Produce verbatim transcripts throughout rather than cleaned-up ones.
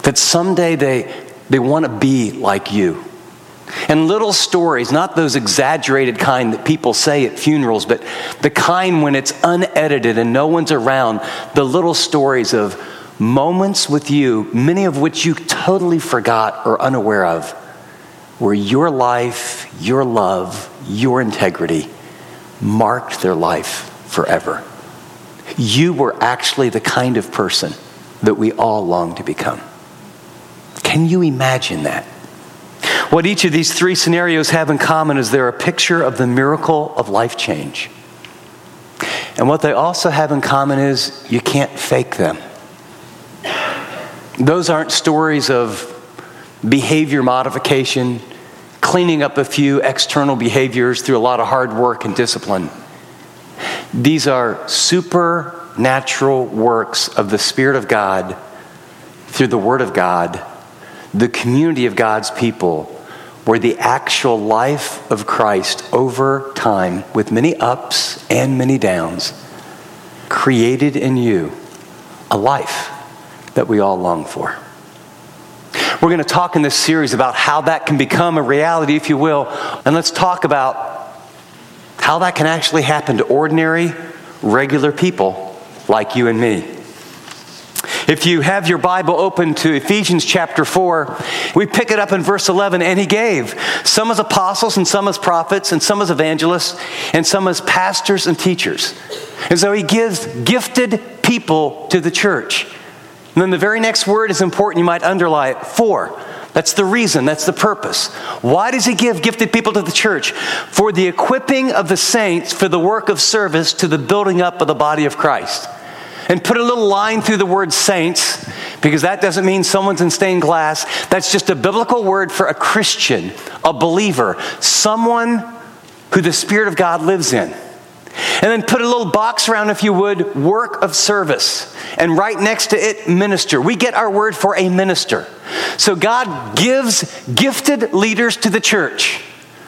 that someday they, they want to be like you. And little stories, not those exaggerated kind that people say at funerals, but the kind when it's unedited and no one's around, the little stories of moments with you, many of which you totally forgot or unaware of, where your life, your love, your integrity marked their life forever. You were actually the kind of person that we all long to become. Can you imagine that? What each of these three scenarios have in common is they're a picture of the miracle of life change. And what they also have in common is you can't fake them. Those aren't stories of behavior modification, cleaning up a few external behaviors through a lot of hard work and discipline. These are supernatural works of the Spirit of God through the Word of God, the community of God's people, where the actual life of Christ over time, with many ups and many downs, created in you a life that we all long for. We're going to talk in this series about how that can become a reality, if you will, and let's talk about how that can actually happen to ordinary, regular people like you and me. If you have your Bible open to Ephesians chapter four, we pick it up in verse eleven. And he gave some as apostles, and some as prophets, and some as evangelists, and some as pastors and teachers. And so he gives gifted people to the church. And then the very next word is important. You might underline it. For. That's the reason. That's the purpose. Why does he give gifted people to the church? For the equipping of the saints for the work of service to the building up of the body of Christ. And put a little line through the word saints, because that doesn't mean someone's in stained glass. That's just a biblical word for a Christian, a believer, someone who the Spirit of God lives in. And then put a little box around, if you would, work of service. And right next to it, minister. We get our word for a minister. So God gives gifted leaders to the church.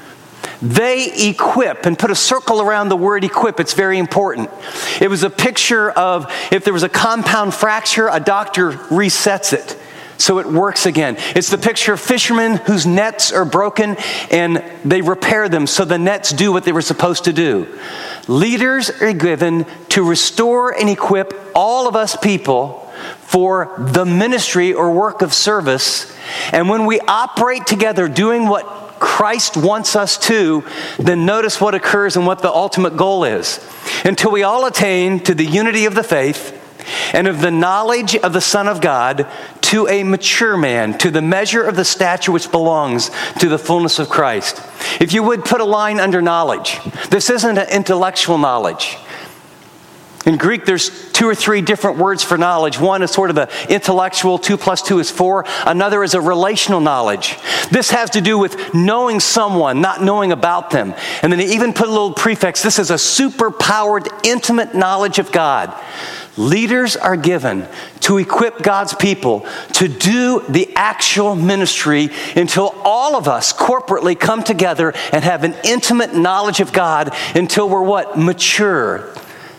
They equip, and put a circle around the word equip. It's very important. It was a picture of if there was a compound fracture, a doctor resets it so it works again. It's the picture of fishermen whose nets are broken and they repair them so the nets do what they were supposed to do. Leaders are given to restore and equip all of us people for the ministry or work of service. And when we operate together doing what Christ wants us to, then notice what occurs and what the ultimate goal is. Until we all attain to the unity of the faith and of the knowledge of the Son of God, to a mature man, to the measure of the stature which belongs to the fullness of Christ. If you would put a line under knowledge. This isn't an intellectual knowledge. In Greek, there's two or three different words for knowledge. One is sort of the intellectual, two plus two is four. Another is a relational knowledge. This has to do with knowing someone, not knowing about them. And then they even put a little prefix. This is a super-powered, intimate knowledge of God. Leaders are given to equip God's people to do the actual ministry until all of us corporately come together and have an intimate knowledge of God until we're what? Mature.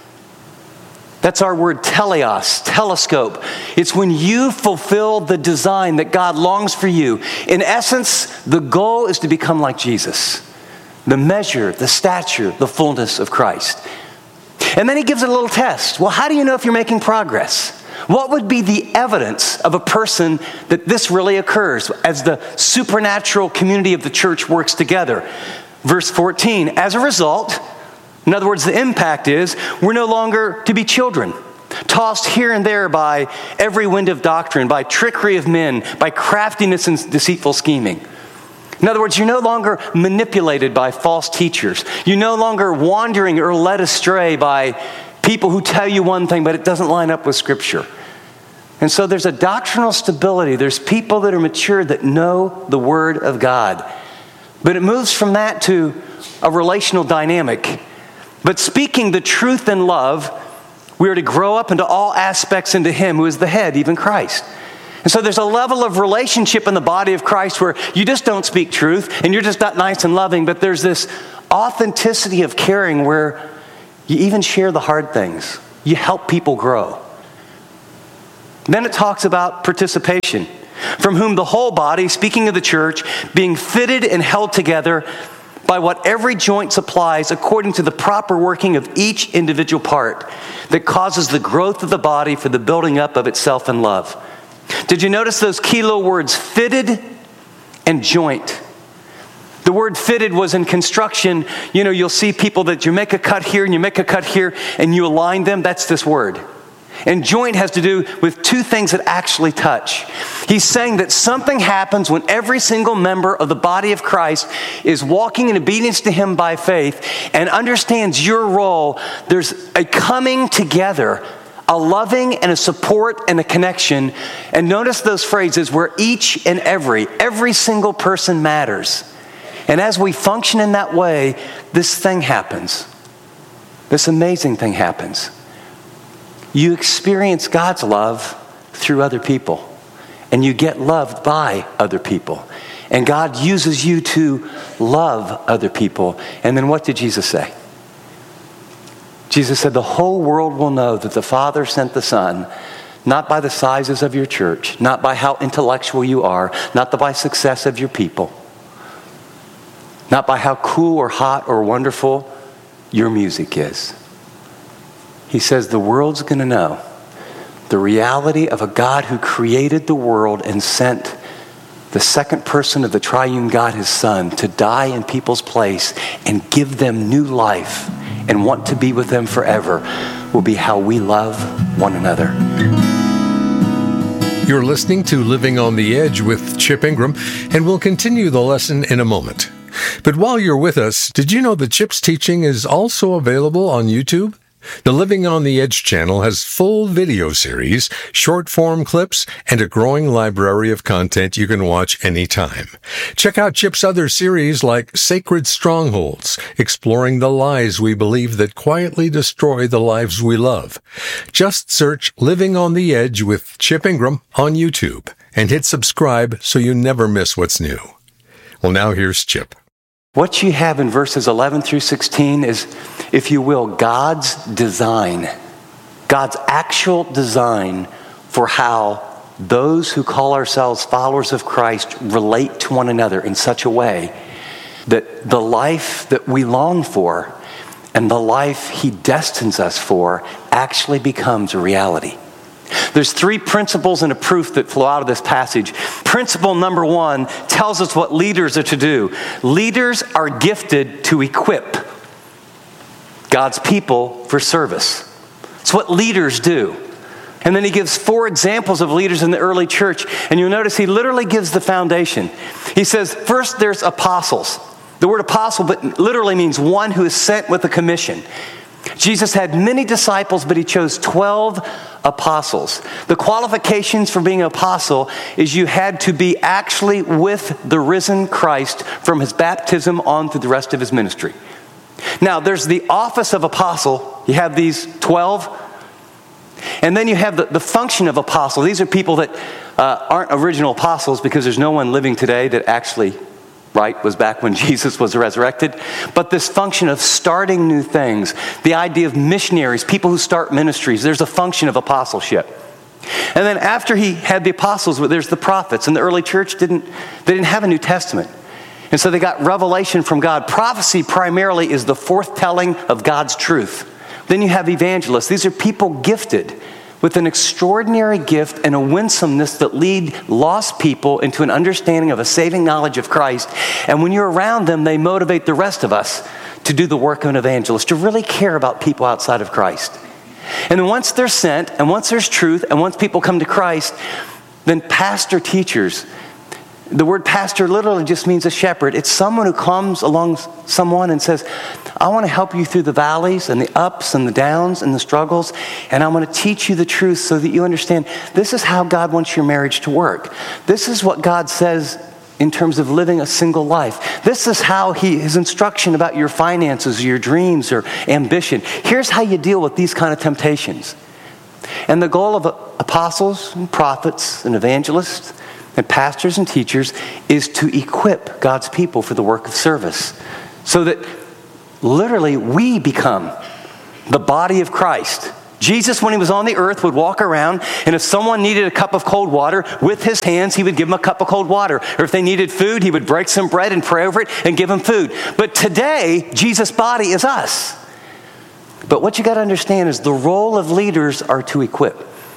That's our word teleos, telescope. It's when you fulfill the design that God longs for you. In essence, the goal is to become like Jesus. The measure, the stature, the fullness of Christ. And then he gives it a little test. Well, how do you know if you're making progress? What would be the evidence of a person that this really occurs as the supernatural community of the church works together? Verse fourteen, as a result, in other words, the impact is we're no longer to be children, tossed here and there by every wind of doctrine, by trickery of men, by craftiness and deceitful scheming. In other words, you're no longer manipulated by false teachers. You're no longer wandering or led astray by people who tell you one thing, but it doesn't line up with Scripture. And so there's a doctrinal stability. There's people that are mature that know the Word of God. But it moves from that to a relational dynamic. But speaking the truth in love, we are to grow up into all aspects into Him who is the head, even Christ. And so there's a level of relationship in the body of Christ where you just don't speak truth and you're just not nice and loving, but there's this authenticity of caring where you even share the hard things. You help people grow. Then it talks about participation. from whom the whole body, speaking of the church, being fitted and held together by what every joint supplies according to the proper working of each individual part, that causes the growth of the body for the building up of itself in love. Did you notice those key little words, fitted and joint? The word fitted was in construction. You know, you'll see people that you make a cut here and you make a cut here and you align them. That's this word. And joint has to do with two things that actually touch. He's saying that something happens when every single member of the body of Christ is walking in obedience to him by faith and understands your role. There's a coming together, a loving and a support and a connection. And notice those phrases where each and every, every single person matters. And as we function in that way, this thing happens. This amazing thing happens. You experience God's love through other people. And you get loved by other people. And God uses you to love other people. And then what did Jesus say? Jesus said, the whole world will know that the Father sent the Son, not by the sizes of your church, not by how intellectual you are, not by success of your people, not by how cool or hot or wonderful your music is. He says the world's going to know the reality of a God who created the world and sent the second person of the triune God, his Son, to die in people's place and give them new life and want to be with them forever will be how we love one another. You're listening to Living on the Edge with Chip Ingram, and we'll continue the lesson in a moment. But while you're with us, did you know that Chip's teaching is also available on YouTube? The Living on the Edge channel has full video series, short-form clips, and a growing library of content you can watch anytime. Check out Chip's other series like Sacred Strongholds, exploring the lies we believe that quietly destroy the lives we love. Just search Living on the Edge with Chip Ingram on YouTube and hit subscribe so you never miss what's new. Well, now here's Chip. What you have in verses eleven through sixteen is, if you will, God's design. God's actual design for how those who call ourselves followers of Christ relate to one another in such a way that the life that we long for and the life he destines us for actually becomes a reality. There's three principles and a proof that flow out of this passage. Principle number one tells us what leaders are to do. Leaders are gifted to equip God's people for service. It's what leaders do. And then he gives four examples of leaders in the early church. And you'll notice he literally gives the foundation. He says, first there's apostles. The word apostle but literally means one who is sent with a commission. Jesus had many disciples, but he chose twelve apostles. The qualifications for being an apostle is you had to be actually with the risen Christ from his baptism on through the rest of his ministry. Now, there's the office of apostle. You have these twelve. And then you have the, the function of apostle. These are people that uh, aren't original apostles because there's no one living today that actually right, was back when Jesus was resurrected. But this function of starting new things, the idea of missionaries, people who start ministries, there's a function of apostleship. And then after he had the apostles, there's the prophets. And the early church didn't, they didn't have a New Testament. And so they got revelation from God. Prophecy primarily is the forthtelling of God's truth. Then you have evangelists. These are people gifted with an extraordinary gift and a winsomeness that lead lost people into an understanding of a saving knowledge of Christ. And when you're around them, they motivate the rest of us to do the work of an evangelist, to really care about people outside of Christ. And then once they're sent, and once there's truth, and once people come to Christ, then pastor teachers. The word pastor literally just means a shepherd. It's someone who comes along someone and says, I want to help you through the valleys and the ups and the downs and the struggles, and I'm going to teach you the truth so that you understand this is how God wants your marriage to work. This is what God says in terms of living a single life. This is how he, his instruction about your finances, your dreams, or ambition. Here's how you deal with these kind of temptations. And the goal of apostles and prophets and evangelists and pastors and teachers is to equip God's people for the work of service. So that literally we become the body of Christ Jesus, when he was on the earth, would walk around, and if someone needed a cup of cold water, with his hands, he would give them a cup of cold water. Or if they needed food, he would break some bread and pray over it and give them food. But today, Jesus' body is us. But what you got to understand is the role of leaders are to equip.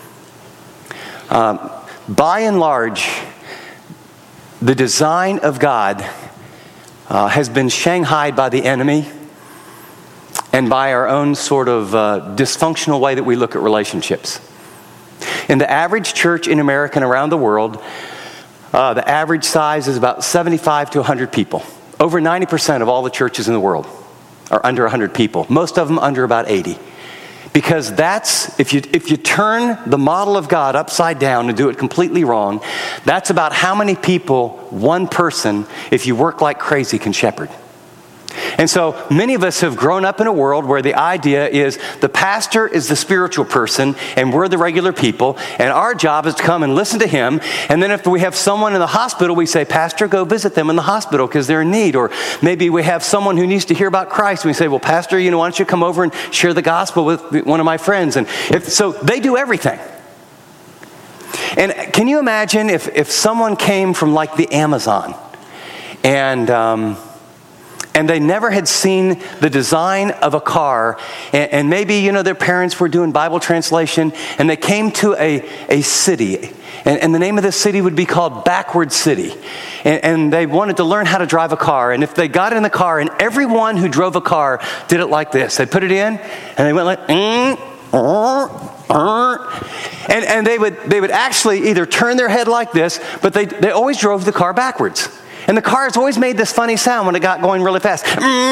Um, by and large, the design of God uh, has been shanghaied by the enemy and by our own sort of uh, dysfunctional way that we look at relationships. In the average church in America and around the world, uh, the average size is about seventy-five to one hundred people. Over ninety percent of all the churches in the world are under one hundred people. Most of them under about eighty. Because that's, if you if you turn the model of God upside down and do it completely wrong, that's about how many people one person, if you work like crazy, can shepherd. And so many of us have grown up in a world where the idea is the pastor is the spiritual person and we're the regular people, and our job is to come and listen to him. And then if we have someone in the hospital, we say, Pastor, go visit them in the hospital because they're in need. Or maybe we have someone who needs to hear about Christ. And we say, well, Pastor, you know, why don't you come over and share the gospel with one of my friends? And if, so they do everything. And can you imagine if, if someone came from like the Amazon and... Um, And they never had seen the design of a car. And, and maybe, you know, their parents were doing Bible translation. And they came to a, a city. And, and the name of this city would be called Backward City. And, and they wanted to learn how to drive a car. And if they got in the car, and everyone who drove a car did it like this. They'd put it in, and they went like, mm, uh, uh. And, and they would they would actually either turn their head like this, but they, they always drove the car backwards. And the cars always made this funny sound when it got going really fast.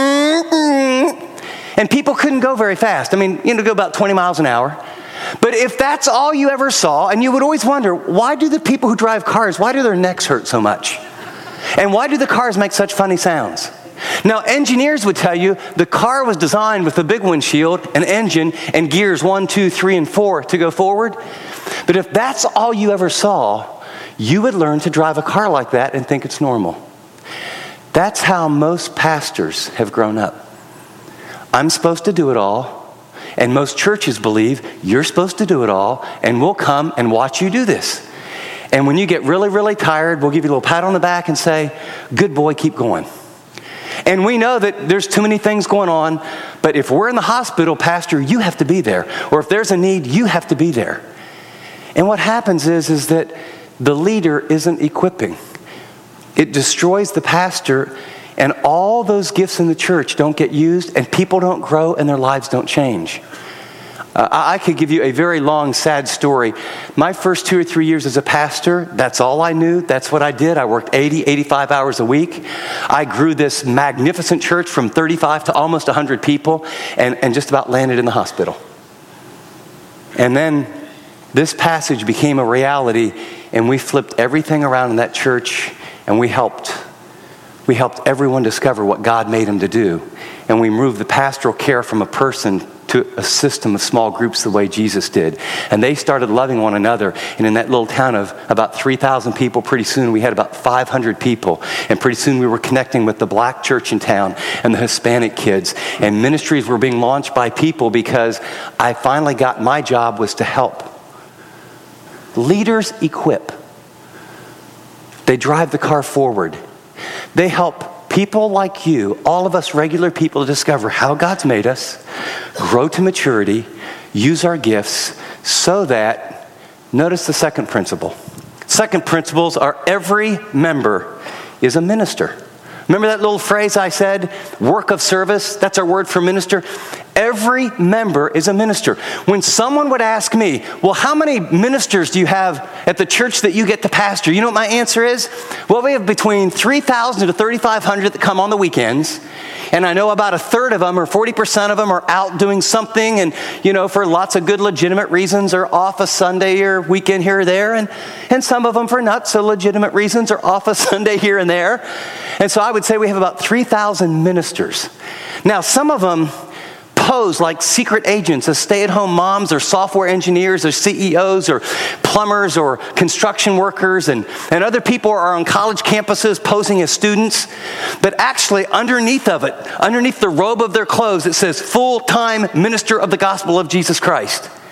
And people couldn't go very fast. I mean, you know, go about twenty miles an hour. But if that's all you ever saw, and you would always wonder, why do the people who drive cars, why do their necks hurt so much? And why do the cars make such funny sounds? Now, engineers would tell you the car was designed with a big windshield, an engine, and gears one, two, three, and four to go forward. But if that's all you ever saw, you would learn to drive a car like that and think it's normal. That's how most pastors have grown up. I'm supposed to do it all, and most churches believe you're supposed to do it all, and we'll come and watch you do this. And when you get really, really tired, we'll give you a little pat on the back and say, good boy, keep going. And we know that there's too many things going on, but if we're in the hospital, Pastor, you have to be there. Or if there's a need, you have to be there. And what happens is, is that the leader isn't equipping. It destroys the pastor, and all those gifts in the church don't get used, and people don't grow, and their lives don't change. Uh, I could give you a very long, sad story. My first two or three years as a pastor, that's all I knew. That's what I did. I worked eighty, eighty-five hours a week. I grew this magnificent church from thirty-five to almost one hundred people, and, and just about landed in the hospital. And then this passage became a reality, and we flipped everything around in that church, and we helped. We helped everyone discover what God made them to do. And we moved the pastoral care from a person to a system of small groups the way Jesus did. And they started loving one another. And in that little town of about three thousand people, pretty soon we had about five hundred people. And pretty soon we were connecting with the black church in town and the Hispanic kids. And ministries were being launched by people because I finally got my job was to help. Leaders equip. They drive the car forward. They help people like you, all of us regular people, to discover how God's made us, grow to maturity, use our gifts, so that, notice the second principle. Second principles are every member is a minister. Remember that little phrase I said, work of service? That's our word for minister. Every member is a minister. When someone would ask me, well, how many ministers do you have at the church that you get to pastor? You know what my answer is? Well, we have between three thousand to thirty-five hundred that come on the weekends. And I know about a third of them, or forty percent of them, are out doing something, and, you know, for lots of good legitimate reasons, are off a Sunday or weekend here or there. And, and some of them for not so legitimate reasons are off a Sunday here and there. And so I would say we have about three thousand ministers. Now, some of them pose like secret agents as stay-at-home moms or software engineers or C E Os or plumbers or construction workers, and, and other people are on college campuses posing as students. But actually underneath of it, underneath the robe of their clothes, it says full-time minister of the gospel of Jesus Christ.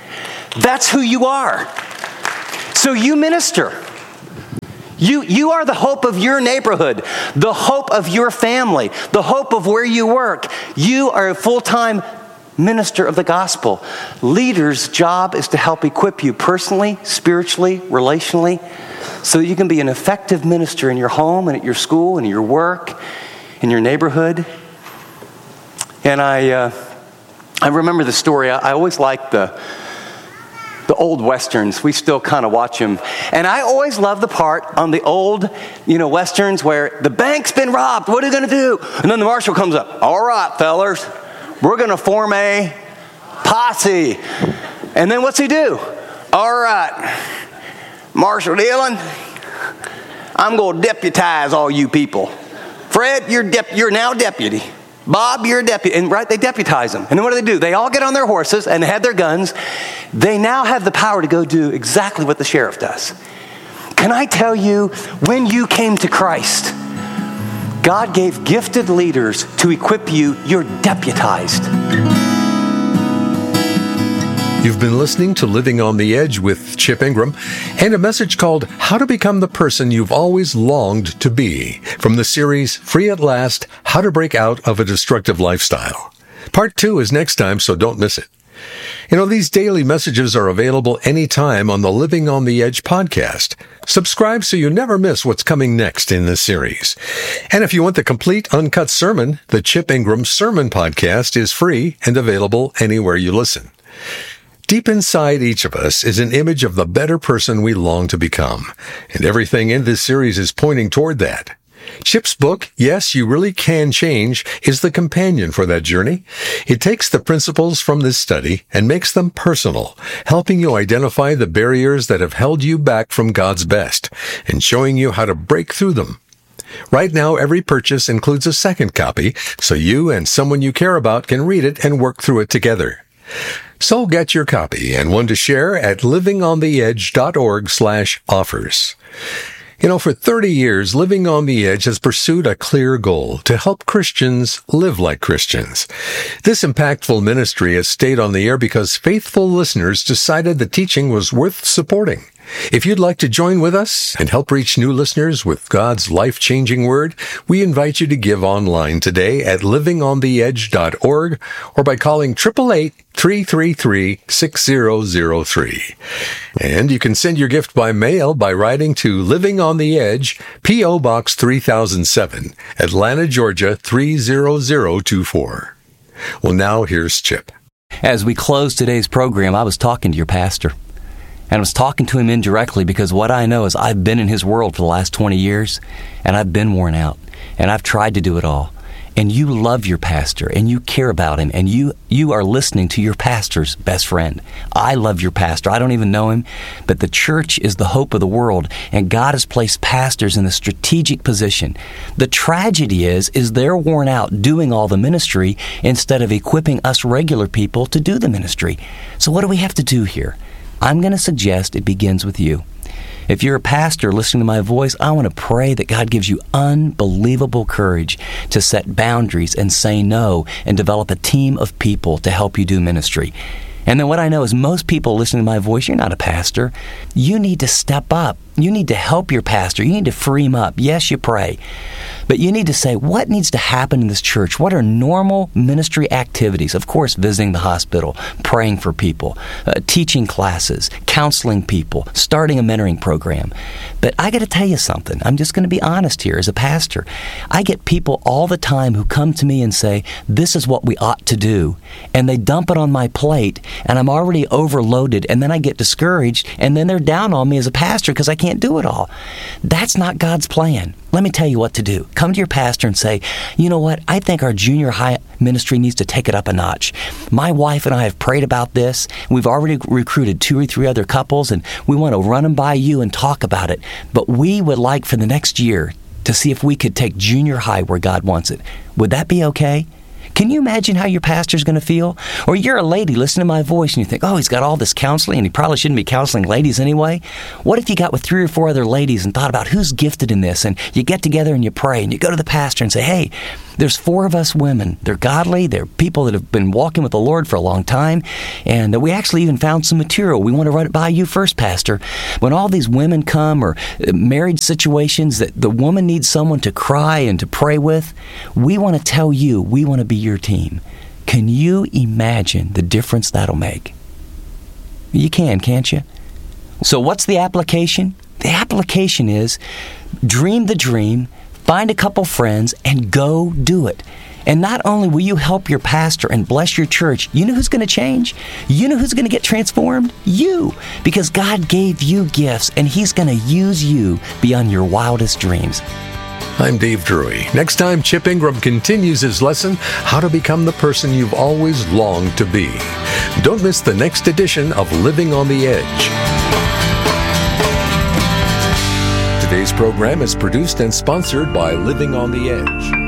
That's who you are. So you minister. You, you are the hope of your neighborhood, the hope of your family, the hope of where you work. You are a full-time minister of the gospel. Leaders' job is to help equip you personally, spiritually, relationally, so that you can be an effective minister in your home and at your school and in your work, in your neighborhood. And I, uh, I remember the story. I, I always liked the the old westerns. We still kind of watch them, and I always love the part on the old, you know, westerns where the bank's been robbed. What are you going to do? And then the marshal comes up. All right, fellers, we're going to form a posse. And then what's he do? All right, Marshal Dillon, I'm going to deputize all you people. Fred, you're dep- you're now deputy. Bob, you're a deputy. And right, they deputize them. And then what do they do? They all get on their horses and have their guns. They now have the power to go do exactly what the sheriff does. Can I tell you, when you came to Christ, God gave gifted leaders to equip you. You're deputized. You've been listening to Living on the Edge with Chip Ingram and a message called How to Become the Person You've Always Longed to Be from the series Free at Last, How to Break Out of a Destructive Lifestyle. Part two is next time, so don't miss it. You know, these daily messages are available anytime on the Living on the Edge podcast. Subscribe so you never miss what's coming next in this series. And if you want the complete uncut sermon, the Chip Ingram Sermon Podcast is free and available anywhere you listen. Deep inside each of us is an image of the better person we long to become, and everything in this series is pointing toward that. Chip's book, Yes, You Really Can Change, is the companion for that journey. It takes the principles from this study and makes them personal, helping you identify the barriers that have held you back from God's best and showing you how to break through them. Right now, every purchase includes a second copy, so you and someone you care about can read it and work through it together. So get your copy and one to share at livingontheedge.org slash offers. You know, for thirty years, Living on the Edge has pursued a clear goal to help Christians live like Christians. This impactful ministry has stayed on the air because faithful listeners decided the teaching was worth supporting. If you'd like to join with us and help reach new listeners with God's life-changing word, we invite you to give online today at living on the edge dot org or by calling eight eight eight, three three three, six zero zero three. And you can send your gift by mail by writing to Living on the Edge, P O. Box three thousand seven, Atlanta, Georgia three zero zero two four. Well, now here's Chip. As we close today's program, I was talking to your pastor. And I was talking to him indirectly because what I know is I've been in his world for the last twenty years, and I've been worn out, and I've tried to do it all. And you love your pastor, and you care about him, and you, you are listening to your pastor's best friend. I love your pastor. I don't even know him, but the church is the hope of the world, and God has placed pastors in a strategic position. The tragedy is, is they're worn out doing all the ministry instead of equipping us regular people to do the ministry. So what do we have to do here? I'm going to suggest it begins with you. If you're a pastor listening to my voice, I want to pray that God gives you unbelievable courage to set boundaries and say no and develop a team of people to help you do ministry. And then what I know is most people listening to my voice, you're not a pastor. You need to step up. You need to help your pastor. You need to free him up. Yes, you pray. But you need to say, what needs to happen in this church? What are normal ministry activities? Of course, visiting the hospital, praying for people, uh, teaching classes, counseling people, starting a mentoring program. But I got to tell you something. I'm just going to be honest here as a pastor. I get people all the time who come to me and say, this is what we ought to do. And they dump it on my plate, and I'm already overloaded, and then I get discouraged, and then they're down on me as a pastor because I can't do it all. That's not God's plan. Let me tell you what to do. Come to your pastor and say, you know what, I think our junior high ministry needs to take it up a notch. My wife and I have prayed about this. We've already recruited two or three other couples, and we want to run them by you and talk about it. But we would like for the next year to see if we could take junior high where God wants it. Would that be okay? Can you imagine how your pastor's going to feel? Or you're a lady listening to my voice and you think, oh, he's got all this counseling and he probably shouldn't be counseling ladies anyway. What if you got with three or four other ladies and thought about who's gifted in this, and you get together and you pray and you go to the pastor and say, hey, There's four of us women. They're godly. They're people that have been walking with the Lord for a long time. And we actually even found some material. We want to run it by you first, Pastor. When all these women come, or married situations that the woman needs someone to cry and to pray with, we want to tell you, we want to be your team. Can you imagine the difference that'll make? You can, can't you? So what's the application? The application is dream the dream, find a couple friends, and go do it. And not only will you help your pastor and bless your church, you know who's going to change? You know who's going to get transformed? You. Because God gave you gifts, and He's going to use you beyond your wildest dreams. I'm Dave Drury. Next time, Chip Ingram continues his lesson, How to Become the Person You've Always Longed to Be. Don't miss the next edition of Living on the Edge. Today's program is produced and sponsored by Living on the Edge.